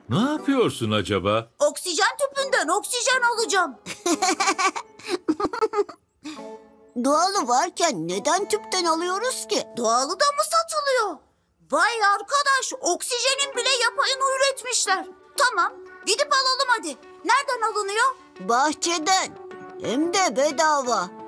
Ne yapıyorsun acaba? Oksijen tüpünden oksijen alacağım. Doğalı varken neden tüpten alıyoruz ki? Doğalı da mı satılıyor? Vay arkadaş, oksijenin bile yapayını üretmişler. Tamam, gidip alalım hadi. Nereden alınıyor? Bahçeden. Hem de bedava.